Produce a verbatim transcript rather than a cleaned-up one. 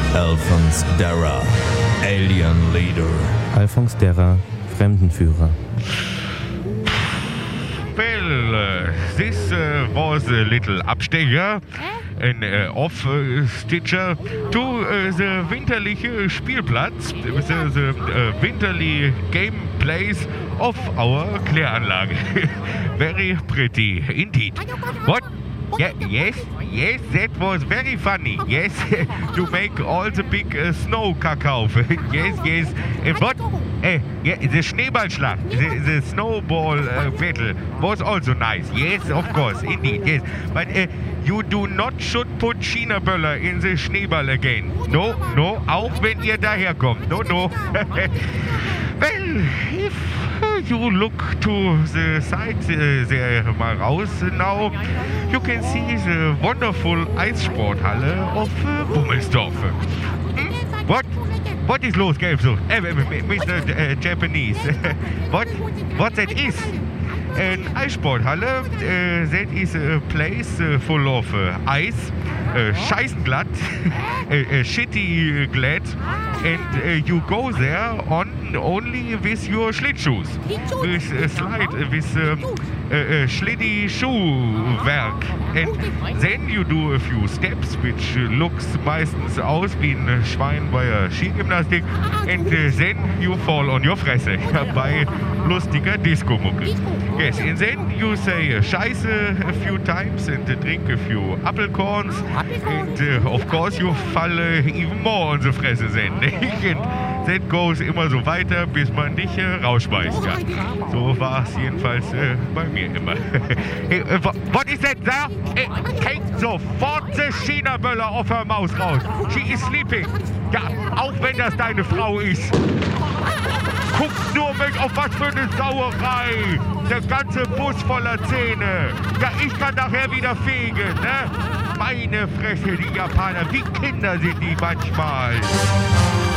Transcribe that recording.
Alphonse Darra, Alien Leader. Alphonse Darra, Fremdenführer. Well, uh, this uh, was a little Abstecher, ein uh, Off-Stitcher to uh, the winterliche Spielplatz, the, the uh, winterly gameplays of our Kläranlage. Very pretty indeed. What? Yeah, yes, yes, that was very funny. Yes, to make all the big uh, snow kakao. Yes, yes. And what? Uh, yeah, the Schneeballschlacht, the, the snowball uh, battle was also nice. Yes, of course, indeed, yes. But uh, you do not should put China-Böller in the Schneeball again. No, no, auch wenn ihr daherkommt. No, no. Well, if you look to the side uh, there mal raus now, you can see the wonderful Eissporthalle of uh, Bummelsdorf. Hmm? What? What is los, Gelbsucht? Uh, Mister Uh, Japanese. what? What that is? An Eissporthalle, uh, that is a place uh, full of uh, ice, uh, scheißenglatt, uh, uh, shitty glad, and uh, you go there on only with your schlittschuhs, with a slide, uh, with um, uh, uh, schlitty Schuhwerk, and then you do a few steps, which uh, looks meistens aus wie ein Schwein bei der Skigymnastik, and uh, then you fall on your Fresse bei lustiger Disco-Mucke. Yes, and then you say uh, Scheiße a few times and uh, drink a few Apfelkorns, and uh, of course you fall uh, even more on the Fresse then. And that goes immer so weiter, bis man dich äh, rausschmeißt. Ja. So war es jedenfalls äh, bei mir immer. Hey, äh, what is that there? Hey, take sofort die China-Böller auf der Maus raus. She is sleeping. Ja, auch wenn das deine Frau ist. Guck nur weg, auf was für eine Sauerei. Der ganze Bus voller Zähne. Ja, ich kann nachher wieder fegen, ne? Meine Fresse, die Japaner, wie Kinder sind die manchmal.